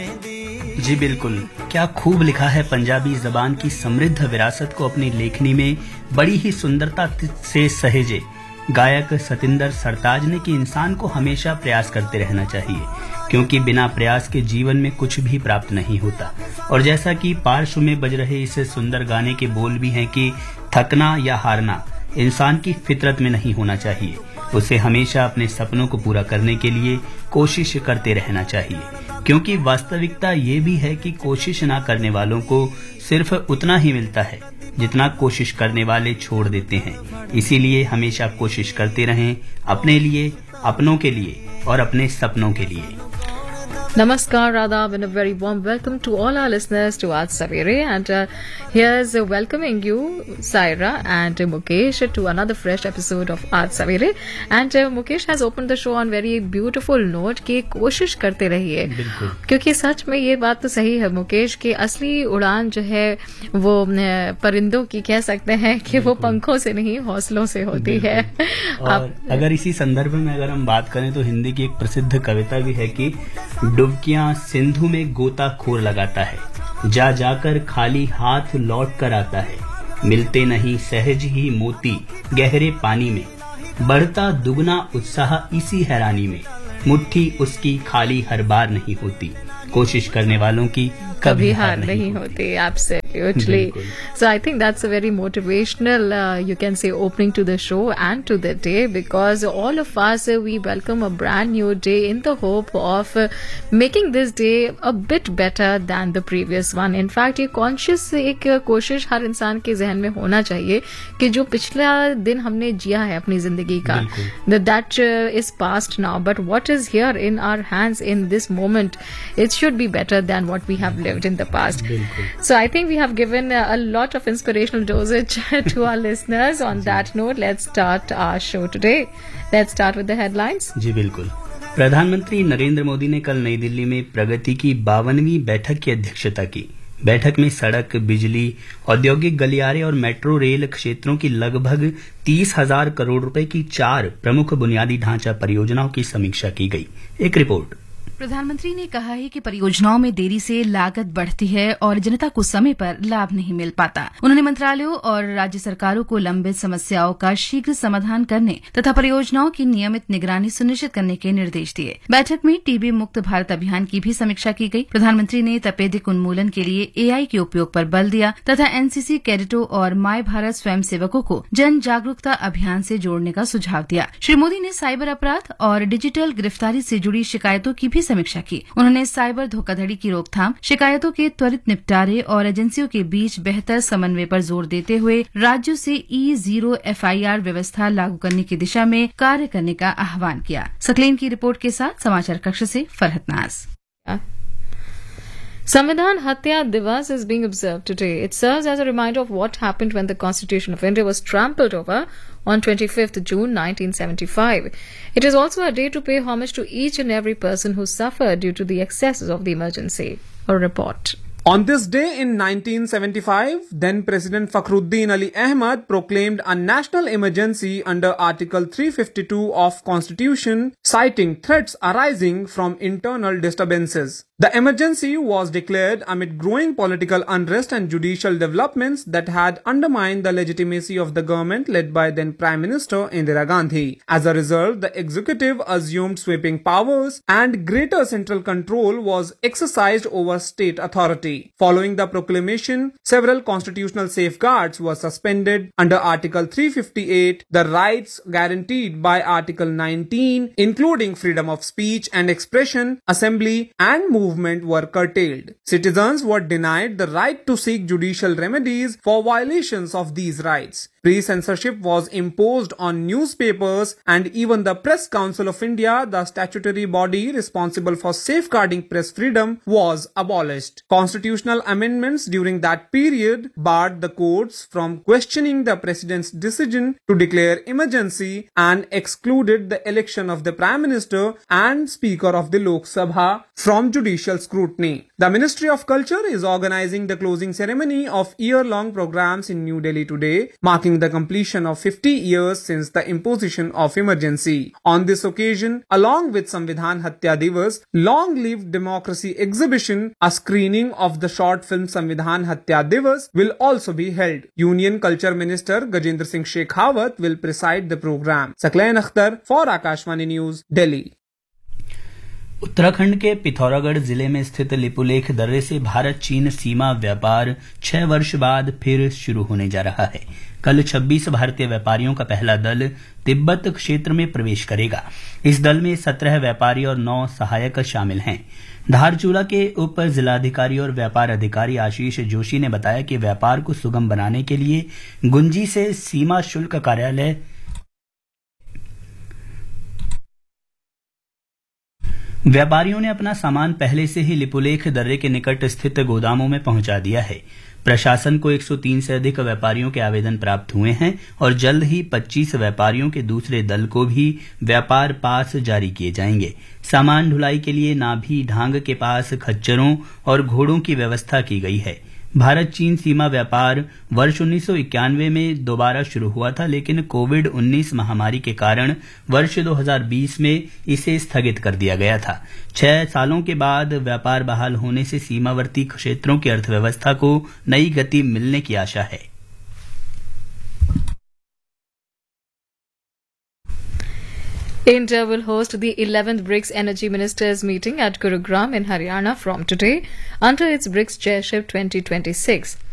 जी बिल्कुल, क्या खूब लिखा है पंजाबी ज़बान की समृद्ध विरासत को अपनी लेखनी में बड़ी ही सुंदरता से सहेजे गायक सतिंदर सरताज ने कि इंसान को हमेशा प्रयास करते रहना चाहिए, क्योंकि बिना प्रयास के जीवन में कुछ भी प्राप्त नहीं होता। और जैसा कि पार्श्व में बज रहे इस सुंदर गाने के बोल भी हैं कि थकना या हारना इंसान की फितरत में नहीं होना चाहिए, उसे हमेशा अपने सपनों को पूरा करने के लिए कोशिश करते रहना चाहिए, क्योंकि वास्तविकता ये भी है कि कोशिश ना करने वालों को सिर्फ उतना ही मिलता है जितना कोशिश करने वाले छोड़ देते हैं। इसीलिए हमेशा कोशिश करते रहें अपने लिए, अपनों के लिए और अपने सपनों के लिए। Namaskar, Radha, and a very warm welcome to all our listeners to Aaj Savere. And here's welcoming you, Saira and Mukesh, to another fresh episode of Aaj Savere. And Mukesh has opened the show on very beautiful note कि कोशिश करते रहिए, क्योंकि सच में ये बात तो सही है मुकेश कि असली उड़ान जो है वो परिंदों की कह सकते हैं कि वो पंखों से नहीं हौसलों से होती है। और अगर इसी संदर्भ में अगर हम बात करें तो हिंदी की एक प्रसिद्ध कविता भी है कि डुबकियां सिंधु में गोताखोर लगाता है, जा जाकर खाली हाथ लौट कर आता है, मिलते नहीं सहज ही मोती गहरे पानी में, बढ़ता दुगना उत्साह इसी हैरानी में, मुट्ठी उसकी खाली हर बार नहीं होती, कोशिश करने वालों की कभी हार नहीं होती। Absolutely. So I think that's a very motivational, you can say, opening to the show and to the day, because all of us, we welcome a brand new day in the hope of making this day a bit better than the previous one. In fact, ये conscious एक कोशिश हर इंसान के जहन में होना चाहिए कि जो पिछला दिन हमने जिया है अपनी जिंदगी का, that is past now, but what is here in our hands in this moment, it should be better than what we have lived in the past. So I think we have given a lot of inspirational dosage to our listeners. On that note, let's start our show today. Let's start with the headlines. जी बिल्कुल। प्रधानमंत्री नरेंद्र मोदी ने कल नई दिल्ली में प्रगति की 52वीं बैठक की अध्यक्षता की। बैठक में सड़क, बिजली, औद्योगिक गलियारे और मेट्रो रेल क्षेत्रों की लगभग 30,000 करोड़ रुपए की 4 प्रमुख बुनियादी ढांचा परियोजनाओं की समीक्षा की गई। एक रिपोर्ट। प्रधानमंत्री ने कहा है कि परियोजनाओं में देरी से लागत बढ़ती है और जनता को समय पर लाभ नहीं मिल पाता। उन्होंने मंत्रालयों और राज्य सरकारों को लंबित समस्याओं का शीघ्र समाधान करने तथा परियोजनाओं की नियमित निगरानी सुनिश्चित करने के निर्देश दिए। बैठक में टीबी मुक्त भारत अभियान की भी समीक्षा की गई। प्रधानमंत्री ने तपेदिक उन्मूलन के लिए एआई के उपयोग पर बल दिया तथा एनसीसी कैडेटों और माय भारत स्वयं सेवकों को जन जागरूकता अभियान से जोड़ने का सुझाव दिया। श्री मोदी ने साइबर अपराध और डिजिटल गिरफ्तारी से जुड़ी शिकायतों की भी समीक्षा की। उन्होंने साइबर धोखाधड़ी की रोकथाम, शिकायतों के त्वरित निपटारे और एजेंसियों के बीच बेहतर समन्वय पर जोर देते हुए राज्यों से E0 FIR व्यवस्था लागू करने की दिशा में कार्य करने का आह्वान किया। सकलेन की रिपोर्ट के साथ समाचार कक्ष से फरहत नाज। Samvidhan Hatya Divas is being observed today. It serves as a reminder of what happened when the Constitution of India was trampled over on 25th June 1975. It is also a day to pay homage to each and every person who suffered due to the excesses of the emergency. A report. On this day in 1975, then President Fakhruddin Ali Ahmad proclaimed a national emergency under Article 352 of Constitution, citing threats arising from internal disturbances. The emergency was declared amid growing political unrest and judicial developments that had undermined the legitimacy of the government led by then Prime Minister Indira Gandhi. As a result, the executive assumed sweeping powers and greater central control was exercised over state authority. Following the proclamation, several constitutional safeguards were suspended. Under Article 358, the rights guaranteed by Article 19, including freedom of speech and expression, assembly and movement, were curtailed. Citizens were denied the right to seek judicial remedies for violations of these rights. Pre-censorship was imposed on newspapers, and even the Press Council of India, the statutory body responsible for safeguarding press freedom, was abolished. Constitutional amendments during that period barred the courts from questioning the president's decision to declare emergency and excluded the election of the Prime Minister and Speaker of the Lok Sabha from judicial scrutiny. The Ministry of Culture is organizing the closing ceremony of year-long programs in New Delhi today, marking marking the completion of 50 years since the imposition of emergency. On this occasion, along with Samvidhan Hatya Divas, Long Live Democracy exhibition, a screening of the short film Samvidhan Hatya Divas will also be held. Union Culture Minister Gajendra Singh Shekhawat will preside the program. Sakleen Akhtar for Akashvani News, Delhi. Uttarakhand के पिथौरागढ़ जिले में स्थित लिपुलेख दर्रे से भारत चीन सीमा व्यापार 6 वर्ष बाद फिर शुरू होने जा रहा है। कल 26 भारतीय व्यापारियों का पहला दल तिब्बत क्षेत्र में प्रवेश करेगा। इस दल में 17 व्यापारी और 9 सहायक शामिल हैं। धारचूला के उप जिलाधिकारी और व्यापार अधिकारी आशीष जोशी ने बताया कि व्यापार को सुगम बनाने के लिए गुंजी से सीमा शुल्क कार्यालय व्यापारियों ने अपना सामान पहले से ही लिपुलेख दर्रे के निकट स्थित गोदामों में पहुंचा दिया है। प्रशासन को 103 से अधिक व्यापारियों के आवेदन प्राप्त हुए हैं और जल्द ही 25 व्यापारियों के दूसरे दल को भी व्यापार पास जारी किए जाएंगे। सामान ढुलाई के लिए नाभी ढांग के पास खच्चरों और घोड़ों की व्यवस्था की गई है। भारत चीन सीमा व्यापार वर्ष 1991 में दोबारा शुरू हुआ था, लेकिन कोविड-19 महामारी के कारण वर्ष 2020 में इसे स्थगित कर दिया गया था। 6 सालों के बाद व्यापार बहाल होने से सीमावर्ती क्षेत्रों की अर्थव्यवस्था को नई गति मिलने की आशा है। India will host the 11th BRICS Energy Ministers meeting at Gurugram in Haryana from today under its BRICS Chairship 2026.